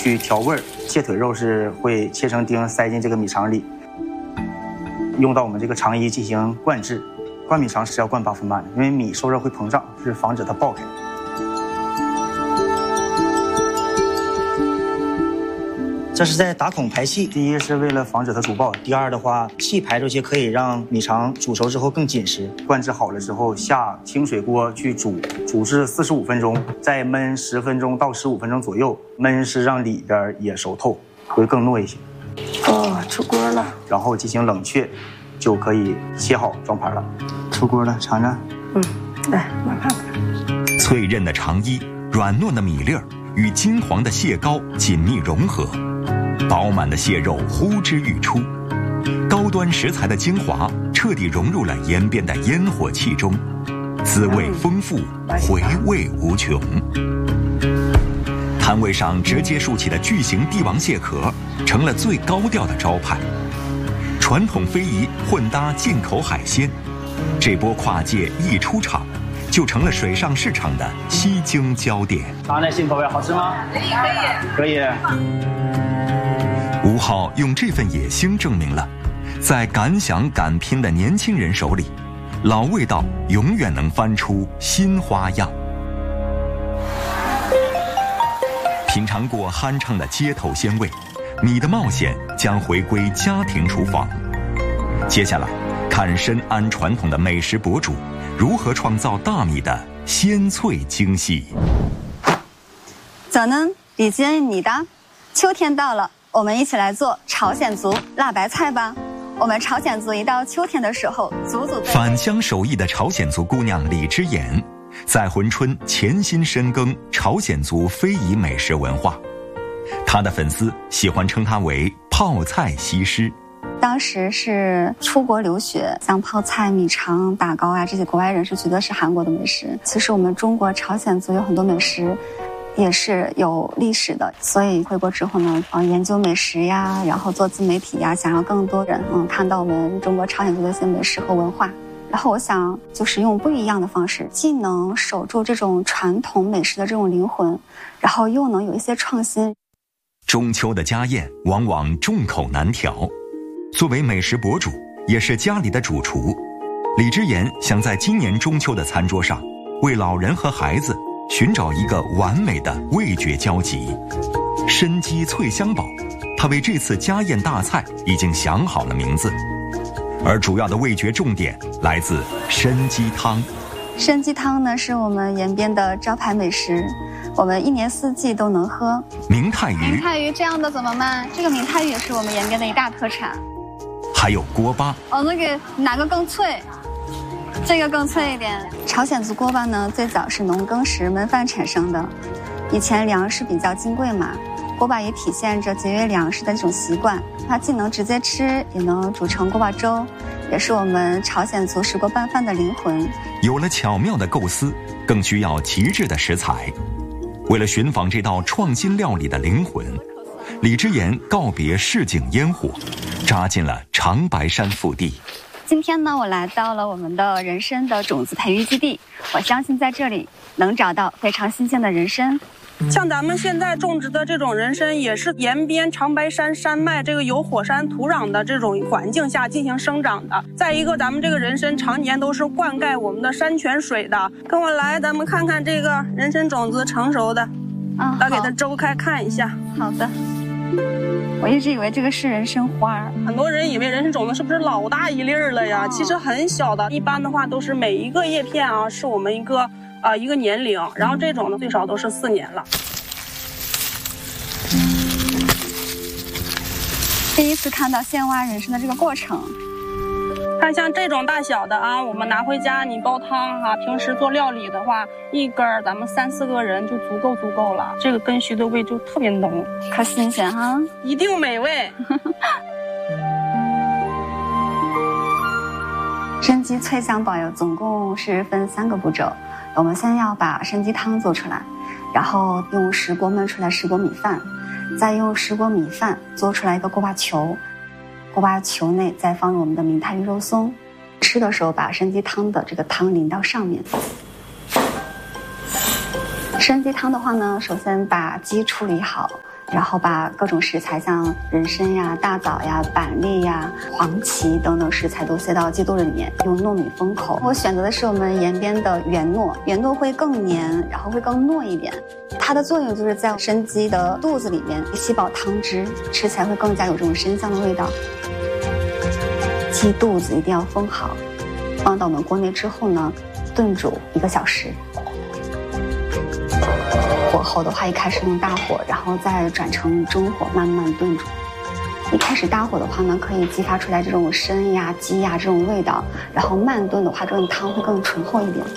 去调味儿。切腿肉是会切成丁塞进这个米肠里，用到我们这个肠衣进行灌制。灌米肠是要灌8分半的，因为米受热会膨胀，是防止它爆开。这是在打孔排气，第一是为了防止它煮爆，第二的话，气排出去可以让米肠煮熟之后更紧实。灌制好了之后，下清水锅去煮，煮至45分钟，再焖10分钟到15分钟左右。焖是让里边也熟透，会更糯一些。 哦，出锅了， 然后进行冷却，就可以切好装盘了。出锅了，尝尝。 来，马看看。 脆韧的肠衣，软糯的米粒儿与金黄的蟹膏紧密融合。饱满的蟹肉呼之欲出，高端食材的精华彻底融入了延边的烟火气中，滋味丰富，回味无穷。摊位上直接竖起的巨型帝王蟹壳成了最高调的招牌，传统非遗混搭进口海鲜，这波跨界一出场，就成了水上市场的吸睛焦点。 尝尝新口味，好吃吗？可以。 吴昊用这份野心证明了，在敢想敢拼的年轻人手里，老味道永远能翻出新花样。品尝过酣畅的街头鲜味，米的冒险将回归家庭厨房。接下来，看深谙传统的美食博主如何创造大米的鲜脆精细。 早呢，李坚，你的秋天到了。我们一起来做朝鲜族辣白菜吧。我们朝鲜族一到秋天的时候，祖祖辈辈返乡守艺的朝鲜族姑娘李之言，在珲春潜心深耕朝鲜族非遗美食文化。她的粉丝喜欢称她为泡菜西施。 当时是出国留学，像泡菜、米肠、打糕啊，这些国外人士觉得是韩国的美食。其实我们中国朝鲜族有很多美食也是有历史的，所以回国之后呢，研究美食呀，然后做自媒体呀，想让更多人看到我们中国朝鲜族的一些美食和文化。然后我想就是用不一样的方式，既能守住这种传统美食的这种灵魂，然后又能有一些创新。 中秋的家宴往往众口难调，作为美食博主，也是家里的主厨，李之言想在今年中秋的餐桌上，为老人和孩子寻找一个完美的味觉交集。参鸡脆香煲，他为这次家宴大菜已经想好了名字，而主要的味觉重点来自参鸡汤。 参鸡汤呢，是我们延边的招牌美食，我们1年4季都能喝。 明太鱼， 明太鱼这样的怎么卖？这个明太鱼也是我们延边的一大特产。 还有锅巴。 那个哪个更脆？这个更脆一点。朝鲜族锅巴呢，最早是农耕时焖饭产生的。以前粮食比较金贵嘛，锅巴也体现着节约粮食的这种习惯。它既能直接吃，也能煮成锅巴粥，也是我们朝鲜族石锅拌饭的灵魂。 有了巧妙的构思，更需要极致的食材。为了寻访这道创新料理的灵魂，李之言告别市井烟火，扎进了长白山腹地。 今天呢，我来到了我们的人参的种子培育基地，我相信在这里能找到非常新鲜的人参。 像咱们现在种植的这种人参，也是延边长白山山脉这个有火山土壤的这种环境下进行生长的。再一个，咱们这个人参常年都是灌溉我们的山泉水的。跟我来，咱们看看这个人参种子成熟的，来给它周开看一下。 好的。我一直以为这个是人参花， 很多人以为人参种子是不是老大一粒儿了呀？其实很小的，一般的话都是每一个叶片啊，是我们一个年龄，然后这种呢最少都是4年了。 第一次看到现挖人参的这个过程。 看像这种大小的啊，我们拿回家你煲汤啊，平时做料理的话，一根咱们3、4个人就足够了。这个根须的味就特别浓， 可新鲜哈， 一定美味。 参鸡脆香煲总共是分3个步骤。我们先要把参鸡汤做出来，然后用石锅焖出来石锅米饭，再用石锅米饭做出来一个锅巴球。锅巴球内再放入我们的明太鱼肉松，吃的时候把参鸡汤的这个汤淋到上面。参鸡汤的话呢，首先把鸡处理好， 然后把各种食材像人参呀、大枣呀、板栗呀、黄芪等等食材都塞到鸡肚子里面，用糯米封口。我选择的是我们延边的原糯，原糯会更黏，然后会更糯一点。它的作用就是在参鸡的肚子里面吸饱汤汁，吃起来会更加有这种参香的味道。鸡肚子一定要封好，放到我们锅内之后呢，炖煮1个小时。火候的话，一开始用大火，然后再转成中火慢慢炖煮。一开始大火的话呢，可以激发出来这种参呀、鸡呀这种味道，然后慢炖的话，这种汤会更醇厚一点。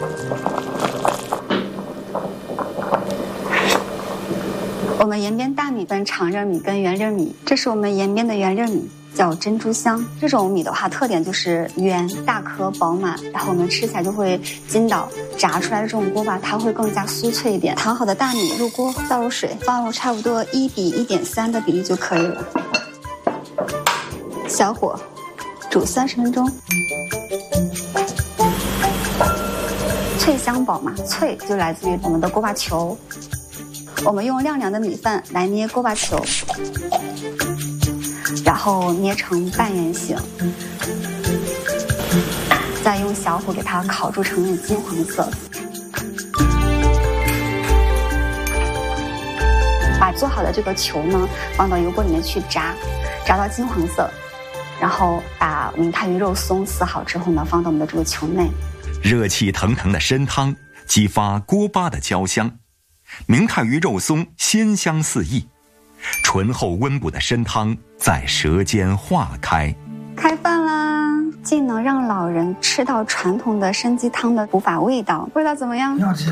我们延边大米分长粒米跟圆粒米，这是我们延边的圆粒米，叫珍珠香。这种米的话，特点就是圆、大颗、饱满，然后我们吃起来就会筋道。炸出来的这种锅巴，它会更加酥脆一点。烫好的大米入锅，倒入水，放入差不多1比1.3的比例就可以了。小火煮30分钟。脆香饱嘛，脆就来自于我们的锅巴球。我们用晾凉的米饭来捏锅巴球，然后捏成半圆形，再用小火给它烤铸成金黄色。把做好的这个球呢，放到油锅里面去炸，炸到金黄色，然后把明太鱼肉松撕好之后呢，放到我们的这个球内。 热气腾腾的参汤激发锅巴的焦香，明太鱼肉松鲜香四溢，醇厚温补的参汤在舌尖化开。 开饭啦！既能让老人吃到传统的参鸡汤的补法味道，味道怎么样？ 要吃。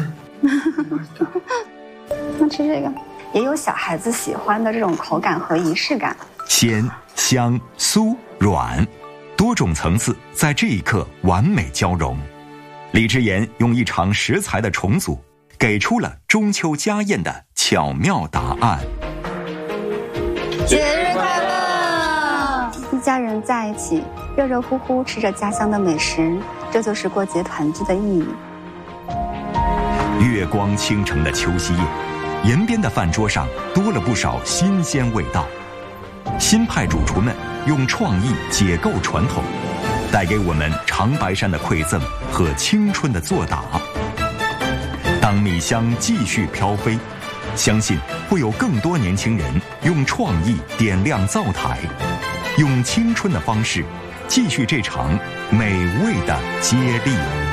那吃这个，也有小孩子喜欢的这种口感和仪式感。 鲜、香、酥、软，多种层次在这一刻完美交融。李之言用一场食材的重组，给出了中秋家宴的巧妙答案。 节日快乐！一家人在一起，热热乎乎吃着家乡的美食，这就是过节团聚的意义。 月光倾城的秋夕夜，延边的饭桌上多了不少新鲜味道。新派主厨们用创意解构传统，带给我们长白山的馈赠和青春的作答。当米香继续飘飞，相信会有更多年轻人用创意点亮灶台，用青春的方式继续这场美味的接力。